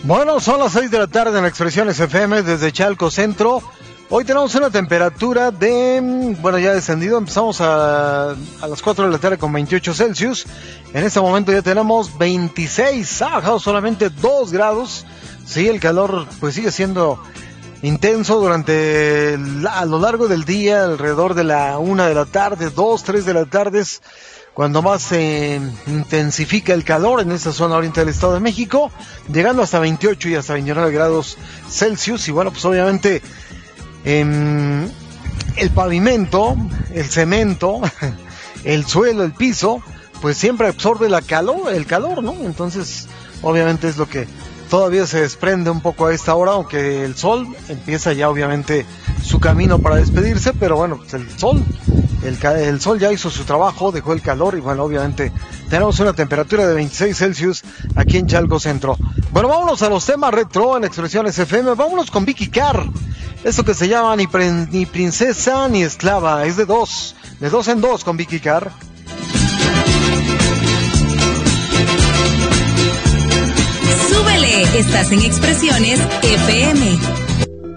Bueno, son las 6 de la tarde en Expresiones FM desde Chalco Centro. Hoy tenemos una temperatura de, bueno, ya descendido, empezamos a las 4 de la tarde con 28 Celsius. En este momento ya tenemos 26, ha bajado solamente 2 grados. Sí, el calor pues sigue siendo intenso durante a lo largo del día, alrededor de la 1 de la tarde, 2, 3 de la tarde, cuando más se intensifica el calor en esta zona oriente del Estado de México, llegando hasta 28 y hasta 29 grados Celsius. Y bueno, pues obviamente el pavimento, el cemento, el suelo, el piso, pues siempre absorbe el calor, ¿no? Entonces, obviamente es lo que todavía se desprende un poco a esta hora, aunque el sol empieza ya obviamente su camino para despedirse, pero bueno, pues el sol ya hizo su trabajo, dejó el calor y bueno, obviamente tenemos una temperatura de 26 Celsius aquí en Chalco Centro. Bueno, vámonos a los temas retro en Expresiones FM, vámonos con Vicky Carr. Esto que se llama ni princesa ni esclava, es de dos en dos con Vicky Carr. Súbele, estás en Expresiones FM.